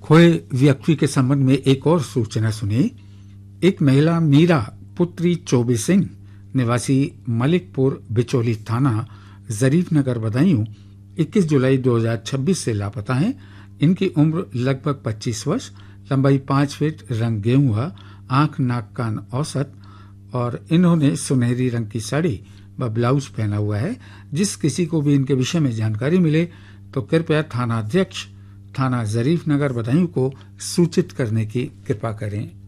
खोए व्यक्ति के संबंध में एक और सूचना सुनिए। एक महिला मीरा पुत्री चौबे सिंह निवासी मलिकपुर बिचौली थाना जरीफ नगर बदायूं 21 जुलाई 2026 से लापता हैं। इनकी उम्र लगभग 25 वर्ष, लंबाई 5 फीट, रंग गेहुआ, आंख नाक कान औसत, और इन्होंने सुनहरी रंग की साड़ी व ब्लाउज पहना हुआ है। जिस किसी को भी इनके विषय में जानकारी मिले तो कृपया थाना अध्यक्ष थाना जरीफ नगर बदायूं को सूचित करने की कृपा करें।